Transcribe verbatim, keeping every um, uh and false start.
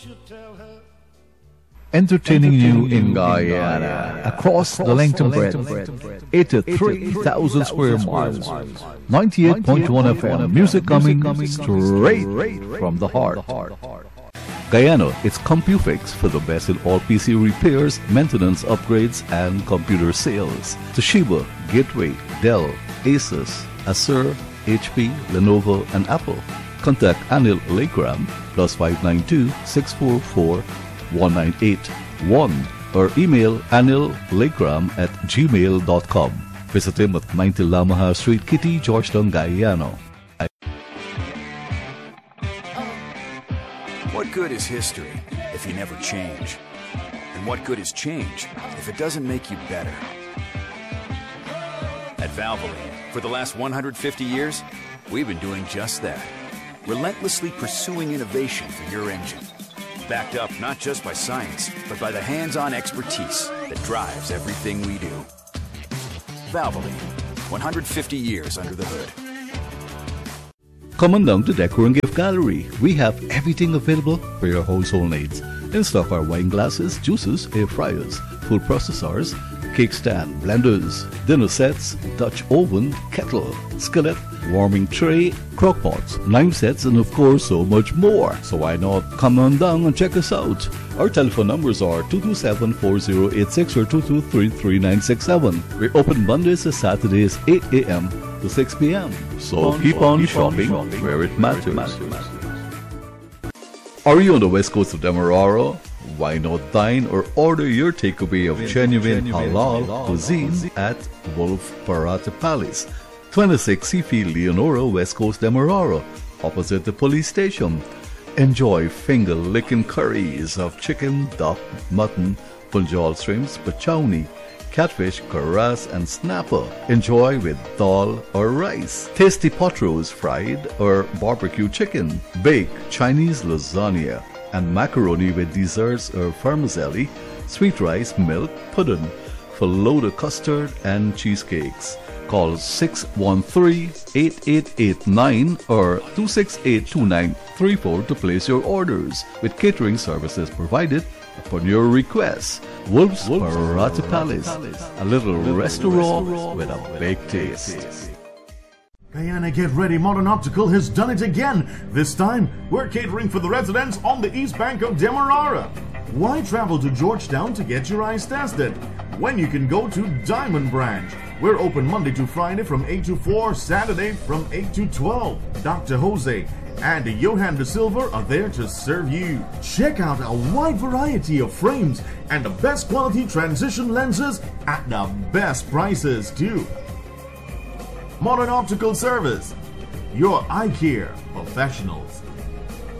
Entertaining you in Guyana, across the length and breadth, eighty-three thousand square miles, ninety-eight point one F M, music coming straight from the heart. Guyana, it's CompuFix for the best in all P C repairs, maintenance, upgrades, and computer sales. Toshiba, Gateway, Dell, Asus, Acer, H P, Lenovo, and Apple. Contact Anil Lekram plus five nine two, six four four, one nine eight one or email anillekram at gmail dot com. Visit him at ninety Lamaha Street, Kitty, Georgetown, Guyana. What good is history if you never change? And what good is change if it doesn't make you better? At Valvoline, for the last one hundred fifty years, we've been doing just that. Relentlessly pursuing innovation for your engine. Backed up not just by science, but by the hands-on expertise that drives everything we do. Valvoline, one hundred fifty years under the hood. Come on down to Decor and Gift Gallery. We have everything available for your household needs. In stock are wine glasses, juices, air fryers, food processors, cake stand, blenders, dinner sets, Dutch oven, kettle, skillet, warming tray, crock pots, knife sets, and of course so much more. So why not come on down and check us out? Our telephone numbers are two two seven, four zero eight six or two two three, three nine six seven. We're open Mondays to Saturdays eight a m to six p m So keep on, keep shopping, on shopping where it matters. Where it matters. Are you on the west coast of Demerara? Why not dine or order your takeaway of genuine halal cuisine at Wolf Parata Palace, twenty-six Seafield, Leonora, West Coast, Demerara, opposite the police station. Enjoy finger-licking curries of chicken, duck, mutton, punjal shrimps, pachowni, catfish, karas, and snapper. Enjoy with dal or rice. Tasty pot roast, fried or barbecue chicken, baked Chinese lasagna, and macaroni with desserts or vermicelli, sweet rice, milk, pudding, for loaded custard and cheesecakes. Call six one three, eight eight eight nine or two six eight, two nine three four to place your orders, with catering services provided upon your request. Wolf's Parata Palace, a little restaurant with a big taste. Guyana, get ready, Modern Optical has done it again. This time, we're catering for the residents on the east bank of Demerara. Why travel to Georgetown to get your eyes tested when you can go to Diamond Branch? We're open Monday to Friday from eight to four, Saturday from eight to twelve. Doctor Jose and Johan De Silva are there to serve you. Check out a wide variety of frames and the best quality transition lenses at the best prices too. Modern Optical Service, your eye care professionals.